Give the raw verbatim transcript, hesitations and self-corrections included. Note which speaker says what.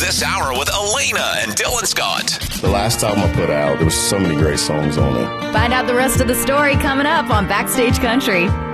Speaker 1: this hour with Elena and Dylan Scott.
Speaker 2: The last album I put out, there was so many great songs on it.
Speaker 3: Find out the rest of the story coming up on Backstage Country.